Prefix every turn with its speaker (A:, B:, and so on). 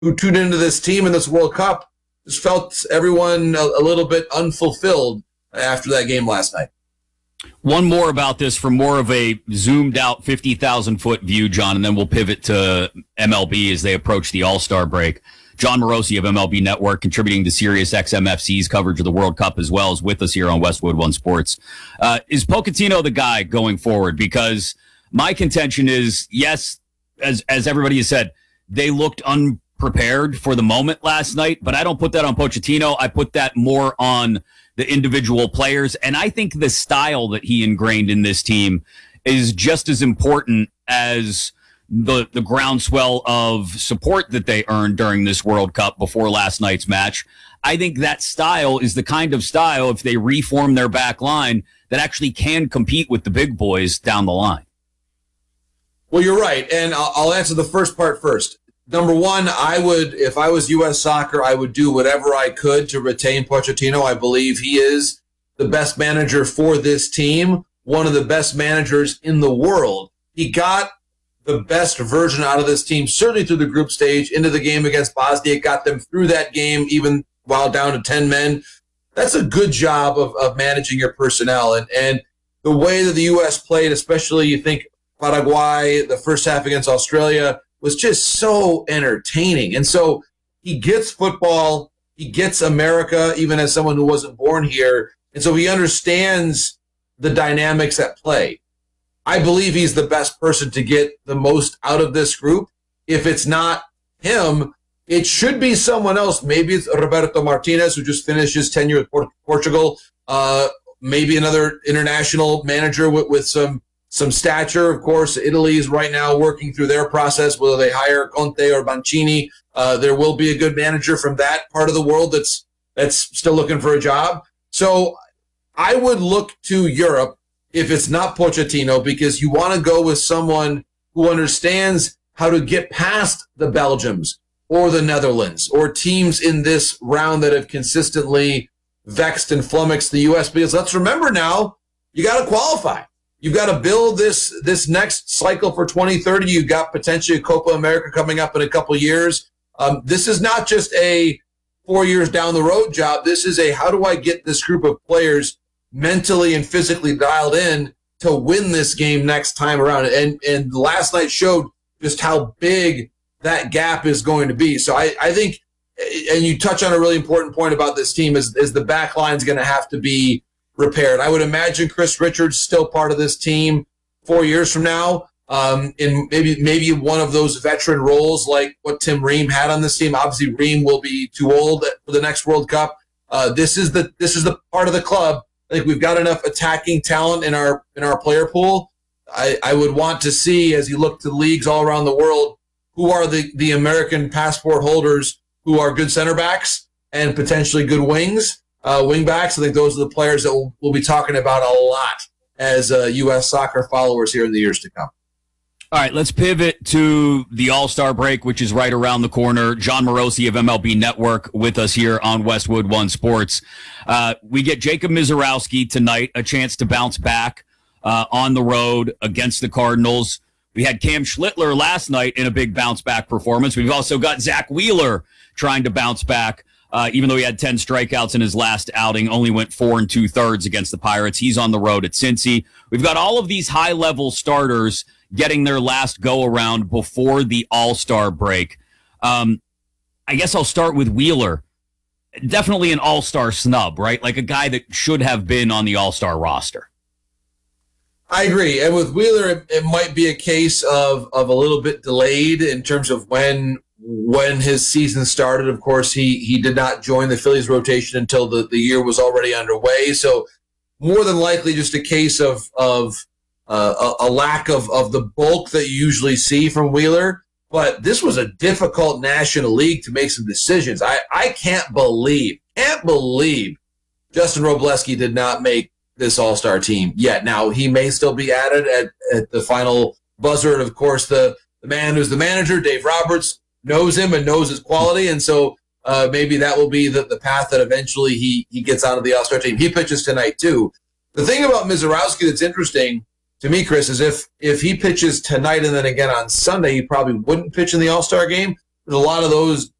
A: who tuned into this team in this World Cup just felt everyone a little bit unfulfilled after that game last night.
B: One more about this from more of a zoomed out 50,000-foot view, John, and then we'll pivot to MLB as they approach the All-Star break. John Morosi of MLB Network, contributing to Sirius XMFC's coverage of the World Cup as well, is with us here on Westwood One Sports. Is Pochettino the guy going forward? Because my contention is, yes, as everybody has said, they looked unprepared for the moment last night, but I don't put that on Pochettino. I put that more on the individual players, and I think the style that he ingrained in this team is just as important as the groundswell of support that they earned during this World Cup before last night's match. I think that style is the kind of style, if they reform their back line, that actually can compete with the big boys down the line.
A: Well, you're right, and I'll answer the first part first. Number one, if I was U.S. Soccer, I would do whatever I could to retain Pochettino. I believe he is the best manager for this team, one of the best managers in the world. He got the best version out of this team, certainly through the group stage, into the game against Bosnia, got them through that game, even while down to 10 men. That's a good job of managing your personnel. And the way that the U.S. played, especially you think Paraguay, the first half against Australia, was just so entertaining. And so he gets football, he gets America, even as someone who wasn't born here. And so he understands the dynamics at play. I believe he's the best person to get the most out of this group. If it's not him, it should be someone else. Maybe it's Roberto Martinez, who just finished his tenure with Portugal. Maybe another international manager with some stature. Of course, Italy is right now working through their process, whether they hire Conte or Mancini. There will be a good manager from that part of the world that's still looking for a job. So I would look to Europe if it's not Pochettino, because you want to go with someone who understands how to get past the Belgiums or the Netherlands or teams in this round that have consistently vexed and flummoxed the U.S. Because let's remember now, you got to qualify. You've got to build this next cycle for 2030. You've got potentially a Copa America coming up in a couple of years. This is not just a 4 years down the road job. This is a, how do I get this group of players mentally and physically dialed in to win this game next time around? And last night showed just how big that gap is going to be. So I think, and you touch on a really important point about this team, is the back line is going to have to be repaired. I would imagine Chris Richards still part of this team 4 years from now, in maybe one of those veteran roles like what Tim Ream had on this team. Obviously, Ream will be too old for the next World Cup. This is the part of the club. I think we've got enough attacking talent in our player pool. I would want to see, as you look to leagues all around the world, who are the American passport holders who are good center backs and potentially good wing backs. I think those are the players that we'll be talking about a lot as U.S. soccer followers here in the years to come.
B: All right, let's pivot to the All-Star break, which is right around the corner. John Morosi of MLB Network with us here on Westwood One Sports. We get Jacob Misiorowski tonight, a chance to bounce back on the road against the Cardinals. We had Cam Schlittler last night in a big bounce-back performance. We've also got Zach Wheeler trying to bounce back. Even though he had 10 strikeouts in his last outing, only went 4 2/3 against the Pirates. He's on the road at Cincy. We've got all of these high-level starters getting their last go-around before the All-Star break. I guess I'll start with Wheeler. Definitely an All-Star snub, right? Like a guy that should have been on the All-Star roster.
A: I agree. And with Wheeler, it might be a case of a little bit delayed in terms of when his season started. Of course, he did not join the Phillies rotation until the year was already underway. So more than likely just a case of a lack of the bulk that you usually see from Wheeler. But this was a difficult National League to make some decisions. I can't believe Justin Robleski did not make this All-Star team yet. Now, he may still be added at the final buzzer. And, of course, the man who's the manager, Dave Roberts, knows him and knows his quality. And so maybe that will be the path that eventually he gets out of the All-Star team. He pitches tonight, too. The thing about Misiorowski that's interesting to me, Chris, is if he pitches tonight and then again on Sunday, he probably wouldn't pitch in the All-Star game. there's a lot of those